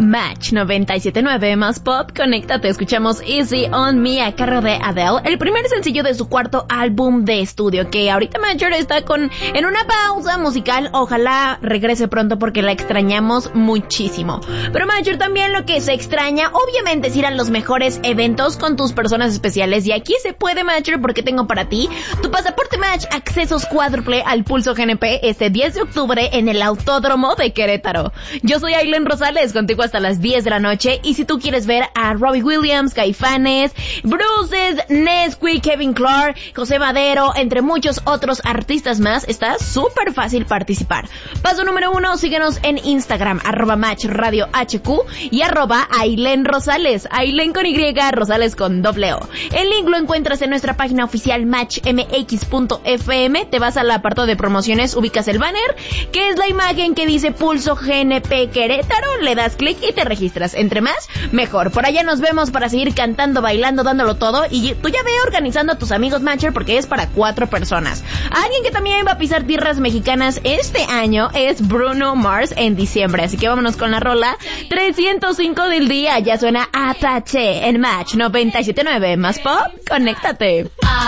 Match 97.9 más pop, conéctate, escuchamos Easy on Me a cargo de Adele, el primer sencillo de su cuarto álbum de estudio, que ahorita Major está en una pausa musical, ojalá regrese pronto porque la extrañamos muchísimo. Pero Major, también lo que se extraña, obviamente, es ir a los mejores eventos con tus personas especiales, y aquí se puede, Major, porque tengo para ti tu pasaporte Match, accesos cuádruple al Pulso GNP este 10 de octubre en el Autódromo de Querétaro. Yo soy Aileen Rosales, contigo hasta las 10 de la noche, y si tú quieres ver a Robbie Williams, Caifanes, Bruces, Nesquik, Kevin Clark, José Madero, entre muchos otros artistas más, está súper fácil participar. Paso número 1, síguenos en Instagram, @MatchRadioHQ y @Aileen Rosales, Aileen con Y, Rosales con doble O. El link lo encuentras en nuestra página oficial matchmx.fm, te vas al apartado de promociones, ubicas el banner, que es la imagen que dice Pulso GNP Querétaro, le das clic y te registras. Entre más, mejor. Por allá nos vemos para seguir cantando, bailando, dándolo todo, y tú ya ve organizando a tus amigos Matcher porque es para 4 personas. Alguien que también va a pisar tierras mexicanas este año es Bruno Mars en diciembre, así que vámonos con la rola 305 del día. Ya suena Apache en Match 97.9 más pop, conéctate.